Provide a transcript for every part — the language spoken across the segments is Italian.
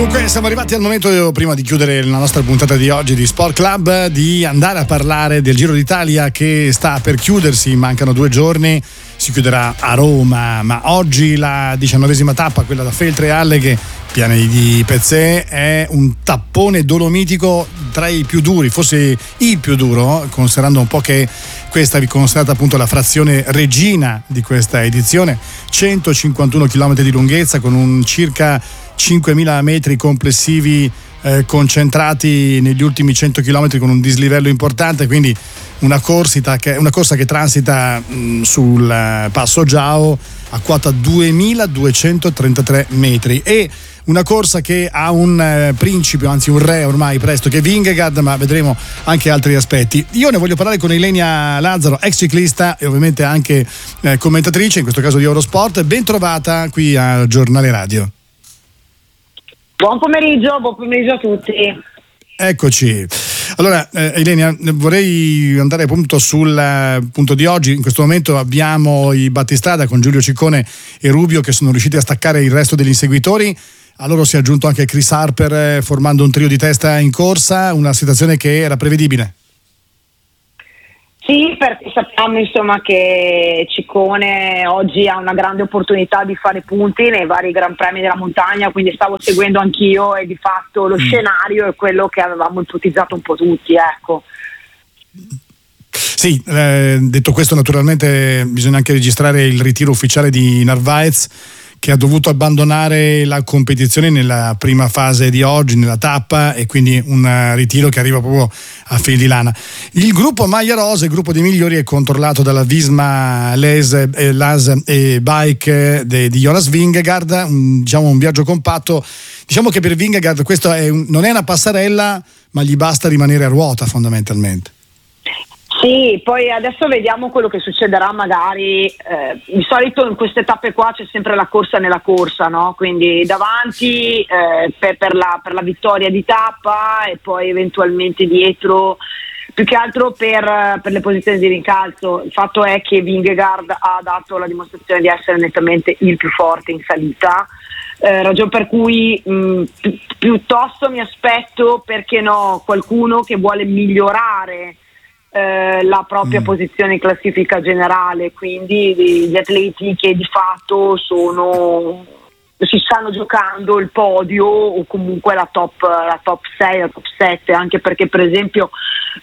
Comunque siamo arrivati al momento, prima di chiudere la nostra puntata di oggi di Sport Club, di andare a parlare del Giro d'Italia che sta per chiudersi, mancano 2 giorni, si chiuderà a Roma, ma oggi la 19ª tappa, quella da Feltre e Alleghe, Piani di Pezzè, è un tappone dolomitico tra i più duri, forse il più duro, considerando un po' che questa è considerata appunto la frazione regina di questa edizione, 151 km di lunghezza con un circa 5.000 metri complessivi concentrati negli ultimi 100 km con un dislivello importante, quindi una corsa che transita sul Passo Giao a quota 2.233 metri e una corsa che ha un principe, anzi un re ormai presto, che è Vingegaard, ma vedremo anche altri aspetti. Io ne voglio parlare con Ilenia Lazzaro, ex ciclista e ovviamente anche commentatrice, in questo caso di Eurosport. Ben trovata qui a Giornale Radio. Buon pomeriggio a tutti. Eccoci. Allora, Ilenia, vorrei andare appunto sul punto di oggi. In questo momento abbiamo i battistrada con Giulio Ciccone e Rubio che sono riusciti a staccare il resto degli inseguitori. A loro si è aggiunto anche Chris Harper formando un trio di testa in corsa, una situazione che era prevedibile. Sì, perché sappiamo insomma che Ciccone oggi ha una grande opportunità di fare punti nei vari Gran Premi della montagna, quindi stavo seguendo anch'io e di fatto lo scenario è quello che avevamo ipotizzato un po' tutti, ecco. Sì, detto questo naturalmente bisogna anche registrare il ritiro ufficiale di Narvaez, che ha dovuto abbandonare la competizione nella prima fase di oggi, nella tappa, e quindi un ritiro che arriva proprio a fil di lana. Il gruppo Maglia Rosa, il gruppo dei migliori, è controllato dalla Visma Las e Bike di Jonas Vingegaard, un viaggio compatto. Diciamo che per Vingegaard questo non è una passerella, ma gli basta rimanere a ruota fondamentalmente. Sì, poi adesso vediamo quello che succederà magari, di solito in queste tappe qua c'è sempre la corsa nella corsa, no? Quindi davanti per la vittoria di tappa e poi eventualmente dietro, più che altro per le posizioni di rincalzo. Il fatto è che Vingegaard ha dato la dimostrazione di essere nettamente il più forte in salita, ragione per cui piuttosto mi aspetto, perché no, qualcuno che vuole migliorare la propria posizione in classifica generale, quindi gli atleti che di fatto si stanno giocando il podio o comunque la top 6, la top 7, anche perché per esempio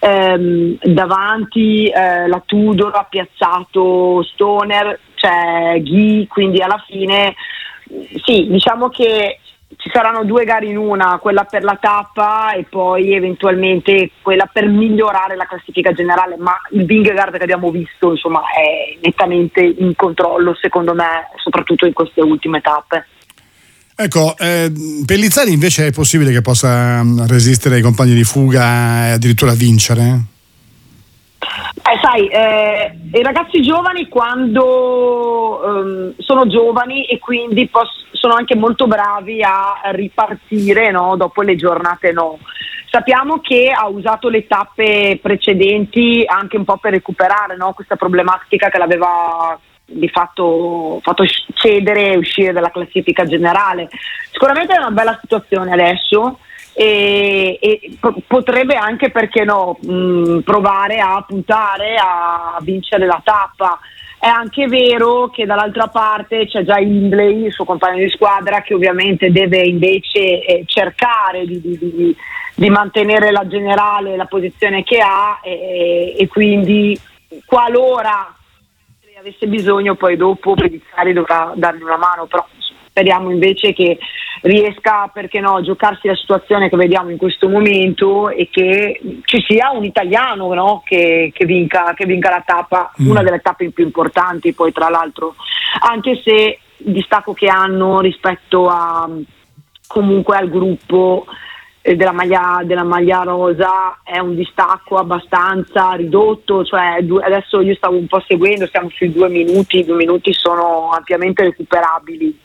davanti la Tudor ha piazzato Stoner, c'è Guy, quindi alla fine sì, diciamo che ci saranno 2 gare in una, quella per la tappa e poi eventualmente quella per migliorare la classifica generale, ma il Vingegaard che abbiamo visto insomma è nettamente in controllo secondo me, soprattutto in queste ultime tappe. Ecco, Pellizzari invece è possibile che possa resistere ai compagni di fuga e addirittura vincere? Sai, i ragazzi giovani quando sono giovani e quindi sono anche molto bravi a ripartire, no? Dopo le giornate no. Sappiamo che ha usato le tappe precedenti anche un po' per recuperare, no? Questa problematica che l'aveva di fatto cedere e uscire dalla classifica generale. Sicuramente è una bella situazione adesso. E potrebbe anche, perché no, provare a puntare a vincere la tappa. È anche vero che dall'altra parte c'è già Hindley, il suo compagno di squadra, che ovviamente deve invece cercare di mantenere la generale, la posizione che ha e quindi qualora avesse bisogno poi dopo Pellizzari dovrà dargli una mano, però speriamo invece che riesca, perché no, a giocarsi la situazione che vediamo in questo momento e che ci sia un italiano, no, che vinca la tappa, una delle tappe più importanti poi tra l'altro, anche se il distacco che hanno rispetto a comunque al gruppo della maglia rosa è un distacco abbastanza ridotto, cioè adesso io stavo un po' seguendo, siamo sui 2 minuti, 2 minuti sono ampiamente recuperabili.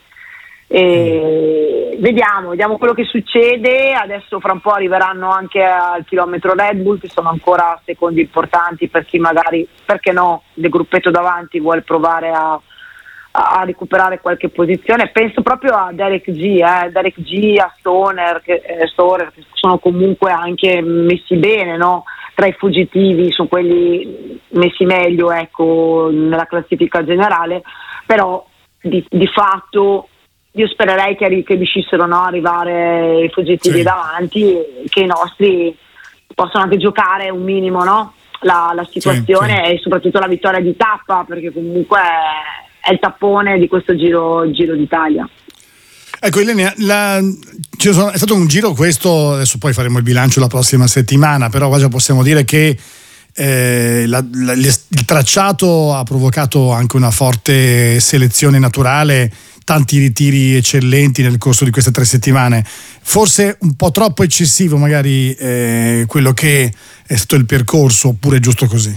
Vediamo quello che succede. Adesso fra un po' arriveranno anche al chilometro Red Bull, che sono ancora secondi importanti per chi magari, perché no, del gruppetto davanti vuole provare a a recuperare qualche posizione. Penso proprio a Derek G, a Stoner, che sono comunque anche messi bene, no? Tra i fuggitivi sono quelli messi meglio, ecco, nella classifica generale, però di fatto io spererei che riuscissero, no, a arrivare i fuggitivi davanti e che i nostri possano anche giocare un minimo, no? La situazione e soprattutto la vittoria di tappa, perché comunque è il tappone di questo Giro d'Italia. Ecco Ilenia, è stato un giro questo, adesso poi faremo il bilancio la prossima settimana, però già possiamo dire che il tracciato ha provocato anche una forte selezione naturale, tanti ritiri eccellenti nel corso di queste 3 settimane, forse un po' troppo eccessivo magari quello che è stato il percorso, oppure è giusto così?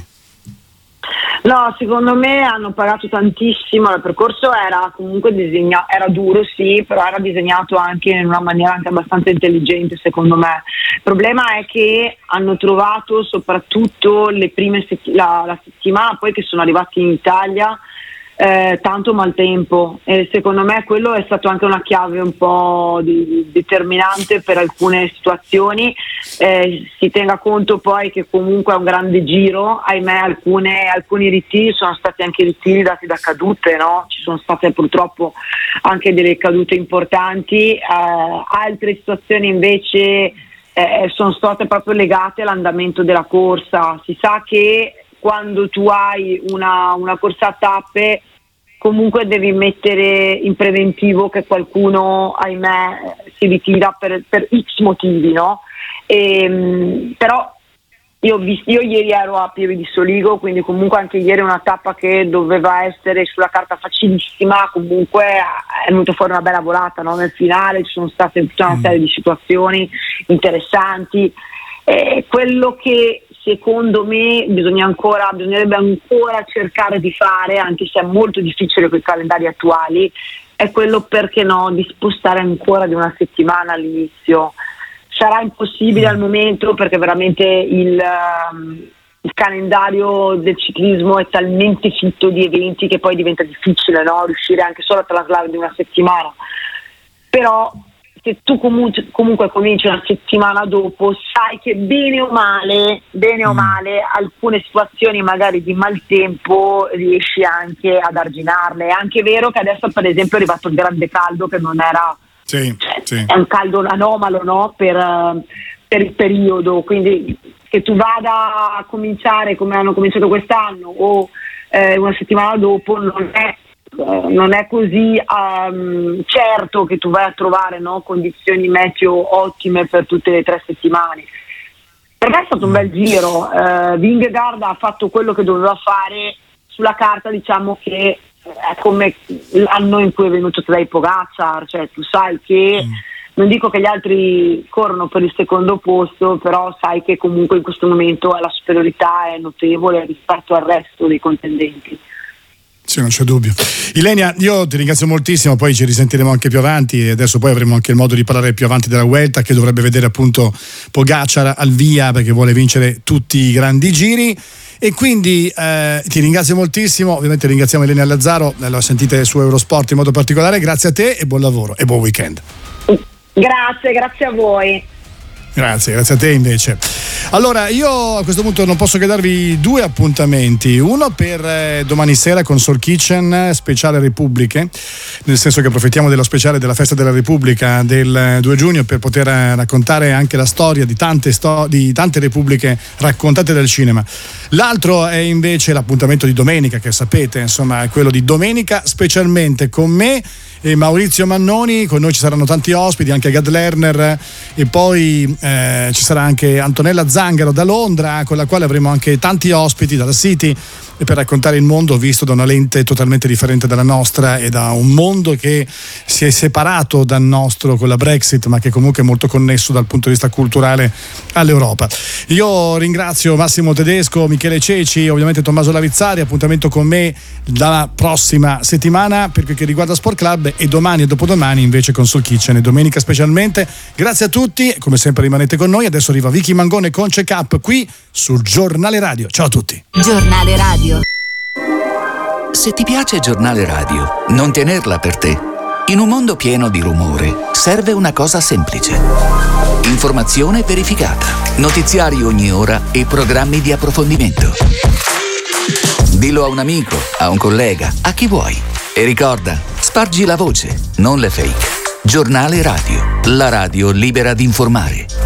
No, secondo me hanno pagato tantissimo, il percorso era comunque disegnato, era duro sì, però era disegnato anche in una maniera anche abbastanza intelligente secondo me. Il problema è che hanno trovato soprattutto le prime la settimana poi che sono arrivati in Italia tanto maltempo, e secondo me quello è stato anche una chiave un po' determinante per alcune situazioni. Si tenga conto poi che comunque è un grande giro, ahimè alcuni ritiri sono stati anche ritiri dati da cadute, no? Ci sono state purtroppo anche delle cadute importanti, altre situazioni invece sono state proprio legate all'andamento della corsa. Si sa che quando tu hai una corsa a tappe comunque devi mettere in preventivo che qualcuno, ahimè, si ritira per X motivi, no? Però io ieri ero a Pieve di Soligo, quindi comunque anche ieri una tappa che doveva essere sulla carta facilissima, comunque è venuta fuori una bella volata, no? Nel finale ci sono state tutta una serie di situazioni interessanti. Quello che secondo me bisognerebbe ancora cercare di fare, anche se è molto difficile con i calendari attuali, è quello, perché no, di spostare ancora di una settimana all'inizio. Sarà impossibile al momento, perché veramente il calendario del ciclismo è talmente fitto di eventi che poi diventa difficile, no, riuscire anche solo a traslare di una settimana. Però se tu comunque cominci una settimana dopo, sai che bene o male alcune situazioni magari di maltempo riesci anche ad arginarle. È anche vero che adesso per esempio è arrivato il grande caldo, che non era è un caldo anomalo, no? per il periodo, quindi che tu vada a cominciare come hanno cominciato quest'anno o una settimana dopo non è così certo che tu vai a trovare, no, condizioni meteo ottime per tutte le 3 settimane. Per me è stato un bel giro. Vingegaard ha fatto quello che doveva fare sulla carta, diciamo che è come l'anno in cui è venuto Tadej Pogačar, cioè tu sai che non dico che gli altri corrono per il secondo posto, però sai che comunque in questo momento la superiorità è notevole rispetto al resto dei contendenti. Sì, non c'è dubbio. Ilenia, io ti ringrazio moltissimo, poi ci risentiremo anche più avanti e adesso poi avremo anche il modo di parlare più avanti della Vuelta, che dovrebbe vedere appunto Pogačar al via perché vuole vincere tutti i grandi giri, e quindi ti ringrazio moltissimo. Ovviamente ringraziamo Ilenia Lazzaro, la sentite su Eurosport in modo particolare. Grazie a te e buon lavoro e buon weekend. Grazie a voi. Grazie a te invece. Allora, io a questo punto non posso che darvi 2 appuntamenti. Uno per domani sera con Soul Kitchen, speciale Repubbliche, nel senso che approfittiamo dello speciale della Festa della Repubblica del 2 giugno per poter raccontare anche la storia di tante repubbliche raccontate dal cinema. L'altro è invece l'appuntamento di domenica, che sapete, insomma, è quello di domenica, specialmente con me e Maurizio Mannoni. Con noi ci saranno tanti ospiti, anche Gad Lerner, e poi ci sarà anche Antonella Zangaro da Londra, con la quale avremo anche tanti ospiti dalla City, e per raccontare il mondo visto da una lente totalmente differente dalla nostra e da un mondo che si è separato dal nostro con la Brexit, ma che comunque è molto connesso dal punto di vista culturale all'Europa. Io ringrazio Massimo Tedesco, Michele Ceci, ovviamente Tommaso Lavizzari. Appuntamento con me la prossima settimana per quel che riguarda Sport Club, e domani e dopodomani invece con Soul Kitchen, e domenica specialmente. Grazie a tutti, come sempre rimanete con noi. Adesso arriva Vicky Mangone con Check Up qui sul Giornale Radio. Ciao a tutti. Giornale Radio. Se ti piace Giornale Radio, non tenerla per te. In un mondo pieno di rumore, serve una cosa semplice. Informazione verificata, notiziari ogni ora e programmi di approfondimento. Dillo a un amico, a un collega, a chi vuoi. E ricorda, spargi la voce, non le fake. Giornale Radio, la radio libera di informare.